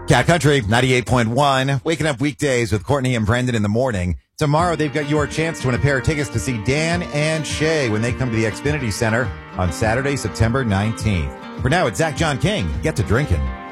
Cat Country 98.1, waking up weekdays with Courtney and Brendan in the morning. Tomorrow, they've got your chance to win a pair of tickets to see Dan and Shay when they come to the Xfinity Center on Saturday, September 19th. For now, it's Zach John King. Get to drinking.